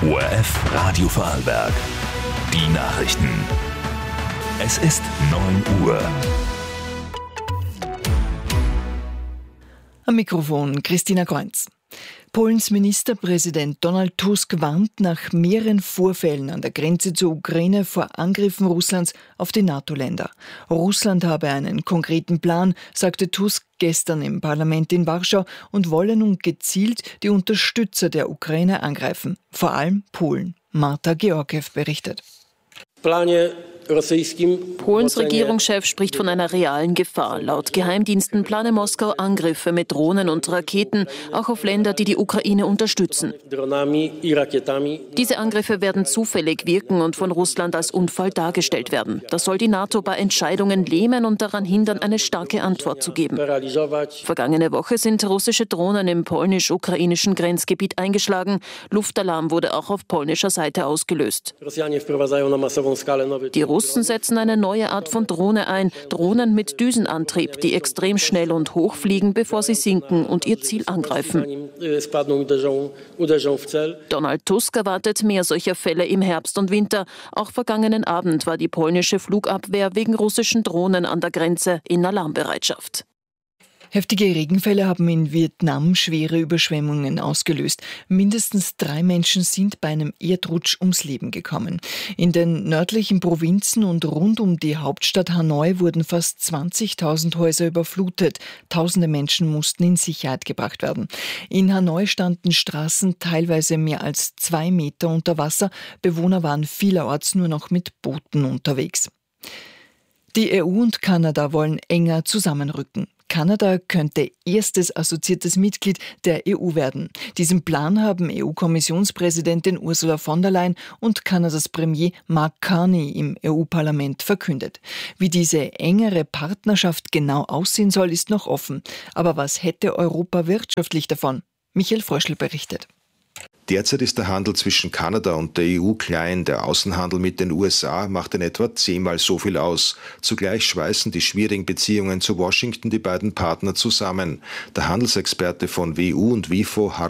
ORF Radio Vorarlberg. Die Nachrichten. Es ist 9 Uhr. Am Mikrofon Christina Kreunz. Polens Ministerpräsident Donald Tusk warnt nach mehreren Vorfällen an der Grenze zur Ukraine vor Angriffen Russlands auf die NATO-Länder. Russland habe einen konkreten Plan, sagte Tusk gestern im Parlament in Warschau, und wolle nun gezielt die Unterstützer der Ukraine angreifen, vor allem Polen. Marta Georgiew berichtet. Polens Regierungschef spricht von einer realen Gefahr. Laut Geheimdiensten plane Moskau Angriffe mit Drohnen und Raketen, auch auf Länder, die die Ukraine unterstützen. Diese Angriffe werden zufällig wirken und von Russland als Unfall dargestellt werden. Das soll die NATO bei Entscheidungen lähmen und daran hindern, eine starke Antwort zu geben. Vergangene Woche sind russische Drohnen im polnisch-ukrainischen Grenzgebiet eingeschlagen. Luftalarm wurde auch auf polnischer Seite ausgelöst. Die Russen setzen eine neue Art von Drohne ein, Drohnen mit Düsenantrieb, die extrem schnell und hoch fliegen, bevor sie sinken und ihr Ziel angreifen. Donald Tusk erwartet mehr solcher Fälle im Herbst und Winter. Auch vergangenen Abend war die polnische Flugabwehr wegen russischen Drohnen an der Grenze in Alarmbereitschaft. Heftige Regenfälle haben in Vietnam schwere Überschwemmungen ausgelöst. Mindestens 3 Menschen sind bei einem Erdrutsch ums Leben gekommen. In den nördlichen Provinzen und rund um die Hauptstadt Hanoi wurden fast 20.000 Häuser überflutet. Tausende Menschen mussten in Sicherheit gebracht werden. In Hanoi standen Straßen teilweise mehr als 2 Meter unter Wasser. Bewohner waren vielerorts nur noch mit Booten unterwegs. Die EU und Kanada wollen enger zusammenrücken. Kanada könnte erstes assoziiertes Mitglied der EU werden. Diesen Plan haben EU-Kommissionspräsidentin Ursula von der Leyen und Kanadas Premier Mark Carney im EU-Parlament verkündet. Wie diese engere Partnerschaft genau aussehen soll, ist noch offen. Aber was hätte Europa wirtschaftlich davon? Michael Fröschl berichtet. Derzeit ist der Handel zwischen Kanada und der EU klein. Der Außenhandel mit den USA macht in etwa 10-mal so viel aus. Zugleich schweißen die schwierigen Beziehungen zu Washington die beiden Partner zusammen. Der Handelsexperte von WU und WIFO,